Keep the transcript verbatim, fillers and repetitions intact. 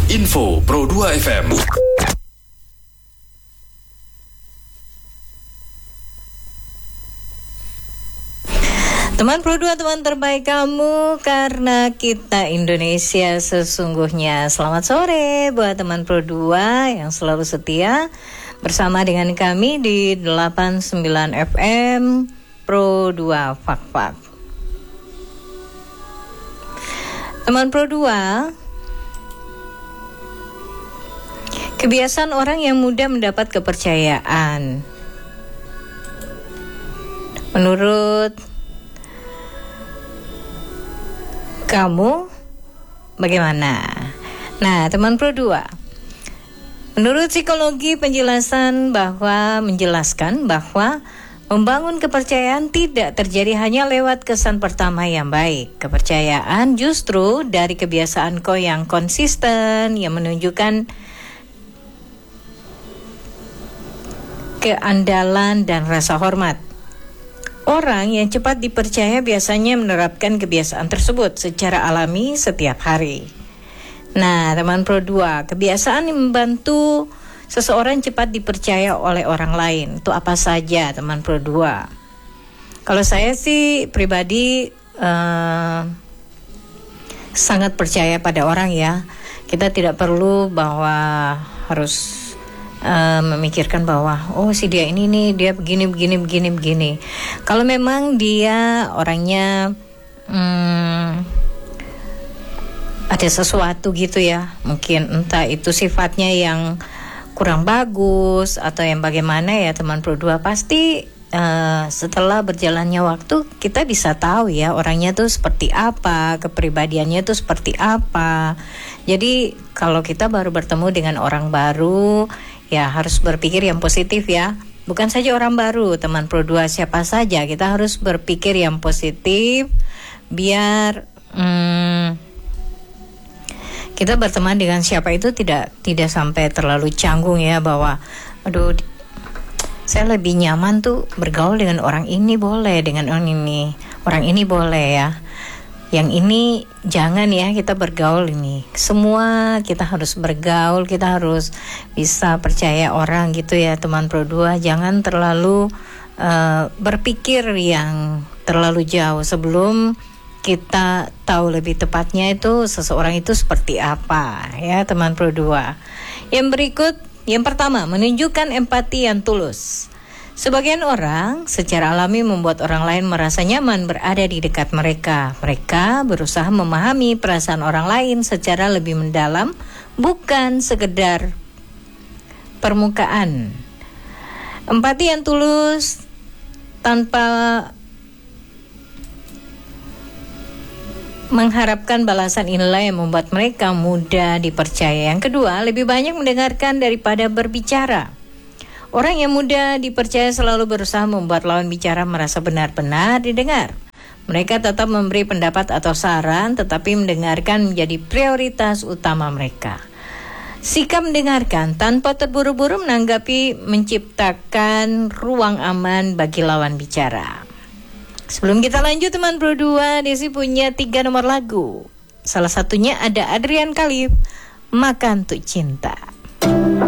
Info Pro dua F M. Teman Pro dua, teman terbaik kamu, karena kita Indonesia sesungguhnya. Selamat sore buat teman Pro dua yang selalu setia bersama dengan kami di delapan puluh sembilan F M Pro dua Fak-Fak. Teman Pro dua, kebiasaan orang yang mudah mendapat kepercayaan. Menurut kamu bagaimana? Nah, teman Pro dua, menurut psikologi penjelasan bahwa menjelaskan bahwa membangun kepercayaan tidak terjadi hanya lewat kesan pertama yang baik. Kepercayaan justru dari kebiasaan kau yang konsisten, yang menunjukkan keandalan dan rasa hormat. Orang yang cepat dipercaya biasanya menerapkan kebiasaan tersebut secara alami setiap hari. Nah, teman Pro dua, kebiasaan yang membantu seseorang cepat dipercaya oleh orang lain itu apa saja, teman Pro dua? Kalau saya sih pribadi uh, sangat percaya pada orang ya. Kita tidak perlu bahwa harus Uh, memikirkan bahwa oh si dia ini nih dia begini begini begini begini. Kalau memang dia orangnya hmm, ada sesuatu gitu ya, mungkin entah itu sifatnya yang kurang bagus atau yang bagaimana ya, teman Pro dua, pasti uh, setelah berjalannya waktu kita bisa tahu ya orangnya tuh seperti apa, kepribadiannya tuh seperti apa. Jadi kalau kita baru bertemu dengan orang baru, ya harus berpikir yang positif ya. Bukan saja orang baru, teman Pro dua, siapa saja kita harus berpikir yang positif biar hmm, kita berteman dengan siapa itu tidak tidak sampai terlalu canggung ya, bahwa aduh saya lebih nyaman tuh bergaul dengan orang ini boleh, dengan orang ini, orang ini boleh ya. Yang ini jangan ya kita bergaul ini. Semua kita harus bergaul, kita harus bisa percaya orang gitu ya, teman Pro dua. Jangan terlalu uh, berpikir yang terlalu jauh sebelum kita tahu lebih tepatnya itu seseorang itu seperti apa ya, teman Pro dua. Yang berikut, yang pertama, menunjukkan empati yang tulus. Sebagian orang secara alami membuat orang lain merasa nyaman berada di dekat mereka. Mereka berusaha memahami perasaan orang lain secara lebih mendalam, bukan sekedar permukaan. Empati yang tulus tanpa mengharapkan balasan inilah yang membuat mereka mudah dipercaya. Yang kedua, lebih banyak mendengarkan daripada berbicara. Orang yang mudah dipercaya selalu berusaha membuat lawan bicara merasa benar-benar didengar. Mereka tetap memberi pendapat atau saran, tetapi mendengarkan menjadi prioritas utama mereka. Sikap mendengarkan tanpa terburu-buru menanggapi menciptakan ruang aman bagi lawan bicara. Sebelum kita lanjut, teman Pro dua, Desi punya tiga nomor lagu. Salah satunya ada Adrian Khalif, Makan Untuk Cinta.